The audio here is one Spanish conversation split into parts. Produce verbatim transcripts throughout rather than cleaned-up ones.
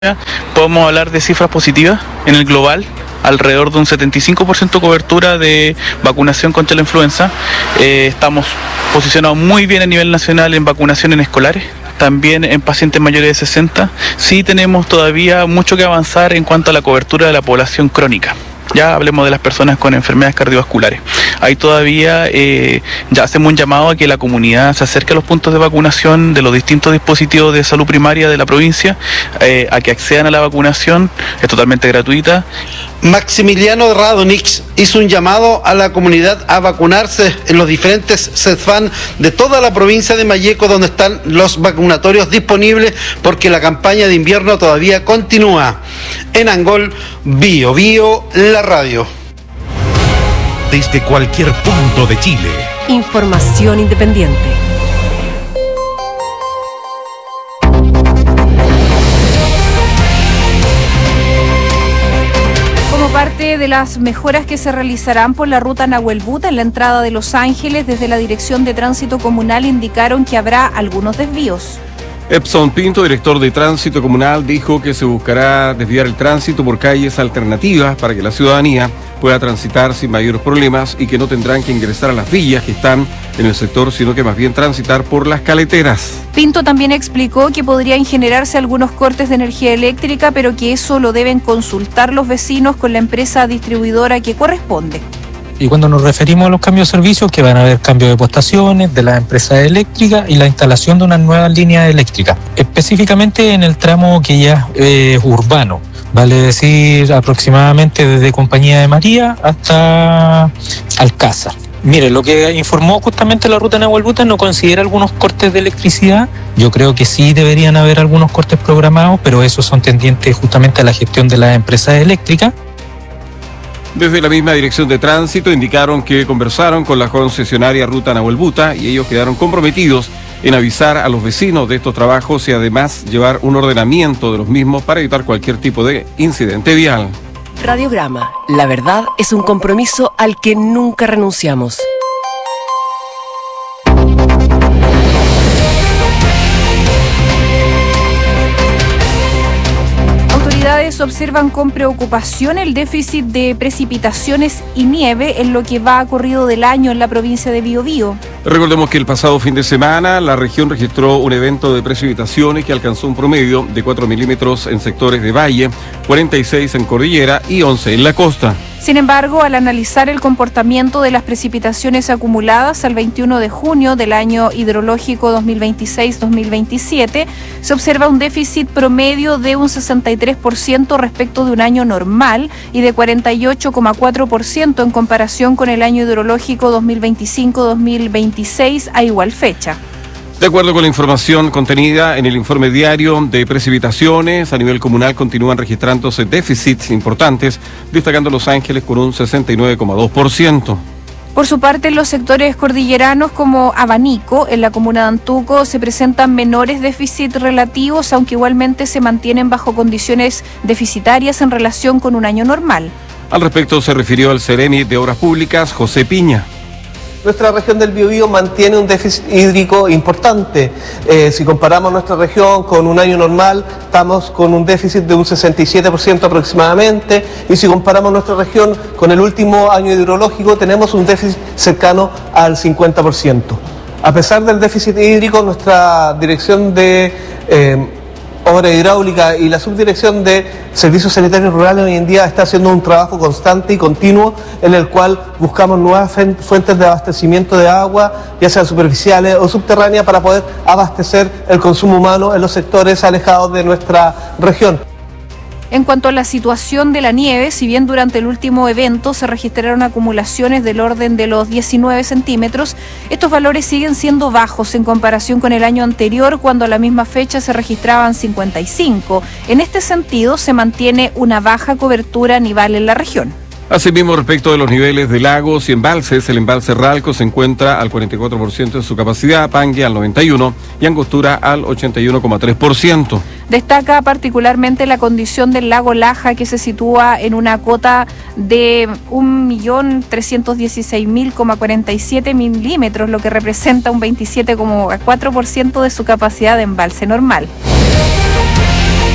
Podemos hablar de cifras positivas en el global, alrededor de un setenta y cinco por ciento cobertura de vacunación contra la influenza. Eh, estamos posicionados muy bien a nivel nacional en vacunación en escolares, también en pacientes mayores de sesenta. Sí tenemos todavía mucho que avanzar en cuanto a la cobertura de la población crónica. Ya hablemos de las personas con enfermedades cardiovasculares. Ahí todavía eh, ya hacemos un llamado a que la comunidad se acerque a los puntos de vacunación de los distintos dispositivos de salud primaria de la provincia, eh, a que accedan a la vacunación, es totalmente gratuita. Maximiliano Radonix hizo un llamado a la comunidad a vacunarse en los diferentes CESFAN de toda la provincia de Malleco, donde están los vacunatorios disponibles, porque la campaña de invierno todavía continúa. En Angol, Bio Bio, la radio. Desde cualquier punto de Chile. Información independiente. Parte de las mejoras que se realizarán por la ruta Nahuel Buta en la entrada de Los Ángeles, desde la Dirección de Tránsito Comunal indicaron que habrá algunos desvíos. Epson Pinto, director de Tránsito Comunal, dijo que se buscará desviar el tránsito por calles alternativas para que la ciudadanía pueda transitar sin mayores problemas y que no tendrán que ingresar a las villas que están en el sector, sino que más bien transitar por las caleteras. Pinto también explicó que podrían generarse algunos cortes de energía eléctrica, pero que eso lo deben consultar los vecinos con la empresa distribuidora que corresponde. Y cuando nos referimos a los cambios de servicios, que van a haber cambios de postaciones de las empresas eléctricas y la instalación de unas nuevas líneas eléctricas, específicamente en el tramo que ya es urbano, vale decir aproximadamente desde Compañía de María hasta Alcázar. Mire, lo que informó justamente la ruta Nahuel Buta no considera algunos cortes de electricidad. Yo creo que sí deberían haber algunos cortes programados, pero esos son tendientes justamente a la gestión de las empresas eléctricas. Desde la misma Dirección de Tránsito indicaron que conversaron con la concesionaria Ruta Nahuel Buta y ellos quedaron comprometidos en avisar a los vecinos de estos trabajos y además llevar un ordenamiento de los mismos para evitar cualquier tipo de incidente vial. Radiograma, la verdad es un compromiso al que nunca renunciamos. Autoridades observan con preocupación el déficit de precipitaciones y nieve en lo que va corrido del año en la provincia de Biobío. Recordemos que el pasado fin de semana la región registró un evento de precipitaciones que alcanzó un promedio de cuatro milímetros en sectores de valle, cuarenta y seis en cordillera y once en la costa. Sin embargo, al analizar el comportamiento de las precipitaciones acumuladas al veintiuno de junio del año hidrológico dos mil veintiséis dos mil veintisiete, se observa un déficit promedio de un sesenta y tres por ciento respecto de un año normal y de cuarenta y ocho coma cuatro por ciento en comparación con el año hidrológico dos mil veinticinco dos mil veintiséis a igual fecha. De acuerdo con la información contenida en el informe diario de precipitaciones, a nivel comunal continúan registrándose déficits importantes, destacando Los Ángeles con un sesenta y nueve coma dos por ciento. Por su parte, en los sectores cordilleranos como Abanico, en la comuna de Antuco, se presentan menores déficits relativos, aunque igualmente se mantienen bajo condiciones deficitarias en relación con un año normal. Al respecto se refirió al Seremi de Obras Públicas, José Piña. Nuestra región del Biobío mantiene un déficit hídrico importante. Eh, si comparamos nuestra región con un año normal, estamos con un déficit de un sesenta y siete por ciento aproximadamente, y si comparamos nuestra región con el último año hidrológico, tenemos un déficit cercano al cincuenta por ciento. A pesar del déficit hídrico, nuestra dirección de eh, obra hidráulica y la subdirección de servicios sanitarios rurales hoy en día está haciendo un trabajo constante y continuo en el cual buscamos nuevas fuentes de abastecimiento de agua, ya sean superficiales o subterráneas, para poder abastecer el consumo humano en los sectores alejados de nuestra región. En cuanto a la situación de la nieve, si bien durante el último evento se registraron acumulaciones del orden de los diecinueve centímetros, estos valores siguen siendo bajos en comparación con el año anterior, cuando a la misma fecha se registraban cincuenta y cinco. En este sentido, se mantiene una baja cobertura nival en la región. Asimismo, respecto de los niveles de lagos y embalses, el embalse Ralco se encuentra al cuarenta y cuatro por ciento de su capacidad, Pangue al noventa y uno por ciento y Angostura al ochenta y uno coma tres por ciento. Destaca particularmente la condición del lago Laja, que se sitúa en una cota de un millón trescientos dieciséis mil cuarenta y siete milímetros, lo que representa un veintisiete coma cuatro por ciento de su capacidad de embalse normal.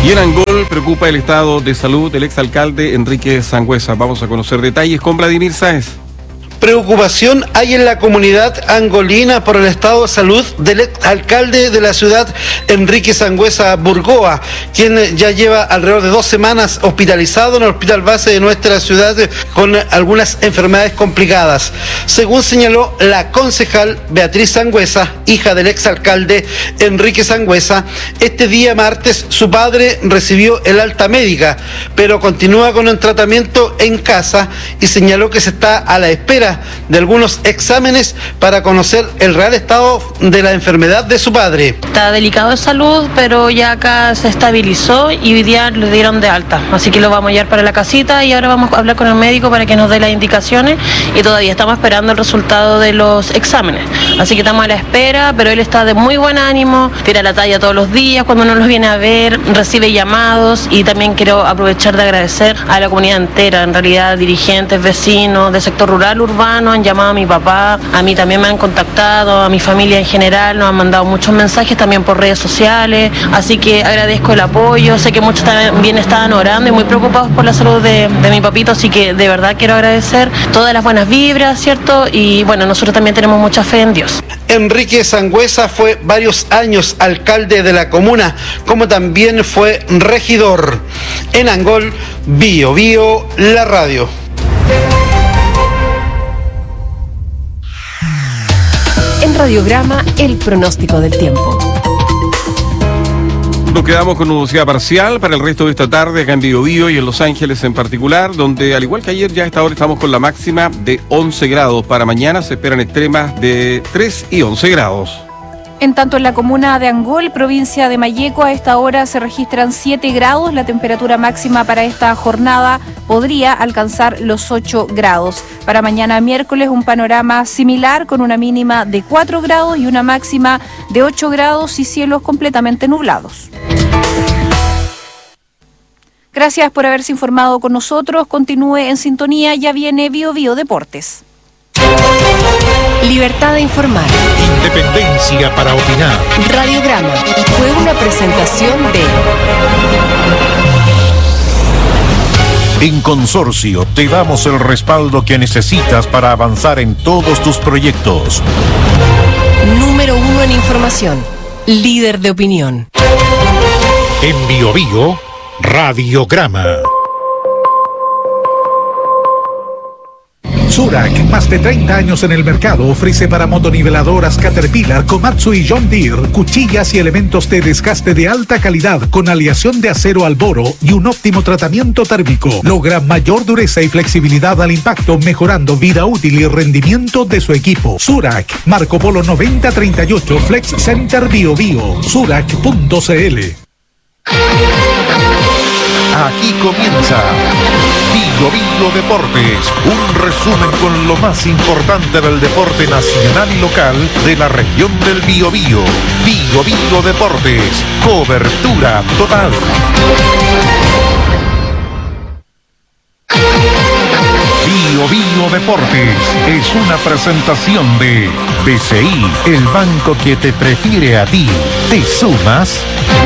Y en Angol preocupa el estado de salud del exalcalde Enrique Sangüesa. Vamos a conocer detalles con Vladimir Sáez. Preocupación hay en la comunidad angolina por el estado de salud del exalcalde de la ciudad, Enrique Sangüesa Burgoa, quien ya lleva alrededor de dos semanas hospitalizado en el hospital base de nuestra ciudad con algunas enfermedades complicadas. Según señaló la concejal Beatriz Sangüesa, hija del exalcalde Enrique Sangüesa, este día martes su padre recibió el alta médica, pero continúa con el tratamiento en casa y señaló que se está a la espera de algunos exámenes para conocer el real estado de la enfermedad de su padre. Está delicado de salud, pero ya acá se estabilizó y hoy día le dieron de alta, así que lo vamos a llevar para la casita y ahora vamos a hablar con el médico para que nos dé las indicaciones y todavía estamos esperando el resultado de los exámenes, así que estamos a la espera, pero él está de muy buen ánimo, tira la talla todos los días, cuando uno los viene a ver, recibe llamados y también quiero aprovechar de agradecer a la comunidad entera, en realidad dirigentes, vecinos del sector rural, urbano, han llamado a mi papá, a mí también me han contactado, a mi familia en general, nos han mandado muchos mensajes también por redes sociales, así que agradezco el apoyo, sé que muchos también estaban orando y muy preocupados por la salud de, de mi papito, así que de verdad quiero agradecer todas las buenas vibras, ¿cierto? Y bueno, nosotros también tenemos mucha fe en Dios. Enrique Sangüesa fue varios años alcalde de la comuna, como también fue regidor. En Angol, Bio Bio, la radio. En Radiograma, el pronóstico del tiempo. Nos quedamos con nubosidad parcial para el resto de esta tarde acá en Bio Bio y en Los Ángeles en particular, donde al igual que ayer ya a esta hora estamos con la máxima de once grados. Para mañana se esperan extremas de tres y once grados. En tanto, en la comuna de Angol, provincia de Malleco, a esta hora se registran siete grados. La temperatura máxima para esta jornada podría alcanzar los ocho grados. Para mañana miércoles, un panorama similar con una mínima de cuatro grados y una máxima de ocho grados y cielos completamente nublados. Gracias por haberse informado con nosotros. Continúe en sintonía. Ya viene Bio Bio Deportes. Libertad de informar. Independencia para opinar. Radiograma fue una presentación de... En Consorcio te damos el respaldo que necesitas para avanzar en todos tus proyectos. Número uno en información. Líder de opinión. En Bio Bio, Radiograma. Zurak, más de treinta años en el mercado, ofrece para motoniveladoras Caterpillar, Komatsu y John Deere cuchillas y elementos de desgaste de alta calidad con aleación de acero al boro y un óptimo tratamiento térmico. Logra mayor dureza y flexibilidad al impacto, mejorando vida útil y rendimiento de su equipo. Zurak, Marco Polo noventa treinta y ocho, Flex Center Bio Bio, zurak punto c l. Aquí comienza Bio Bio Deportes, un resumen con lo más importante del deporte nacional y local de la región del Biobío. Bio Bio Deportes, cobertura total. Bio Bio Deportes es una presentación de B C I, el banco que te prefiere a ti. ¿Te sumas?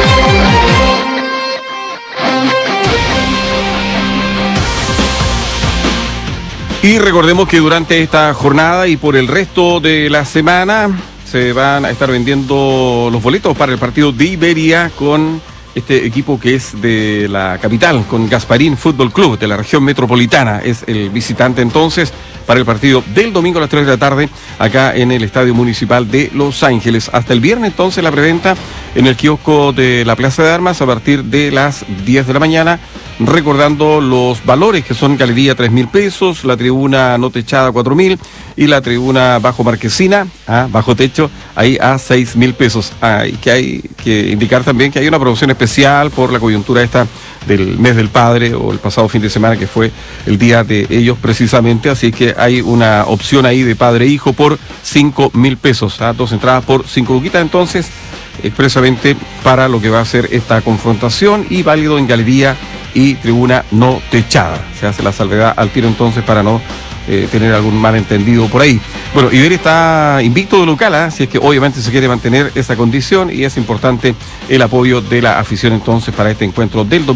Y recordemos que durante esta jornada y por el resto de la semana se van a estar vendiendo los boletos para el partido de Iberia con este equipo que es de la capital, con Gasparín Fútbol Club de la región metropolitana. Es el visitante entonces para el partido del domingo a las tres de la tarde acá en el Estadio Municipal de Los Ángeles. Hasta el viernes entonces la preventa en el kiosco de la Plaza de Armas a partir de las diez de la mañana. Recordando los valores que son galería tres mil pesos, la tribuna no techada cuatro mil y la tribuna bajo marquesina, ah, bajo techo, ahí a seis mil pesos. Ah, y que hay que indicar también que hay una promoción especial por la coyuntura esta del mes del padre o el pasado fin de semana que fue el día de ellos precisamente, así que hay una opción ahí de padre e hijo por cinco mil pesos, ah, dos entradas por cinco luquitas entonces, expresamente para lo que va a ser esta confrontación y válido en galería y tribuna no techada. Se hace la salvedad al tiro entonces para no eh, tener algún malentendido por ahí. Bueno, Iberia está invicto de local, ¿eh? Si es que obviamente se quiere mantener esa condición y es importante el apoyo de la afición entonces para este encuentro del domingo.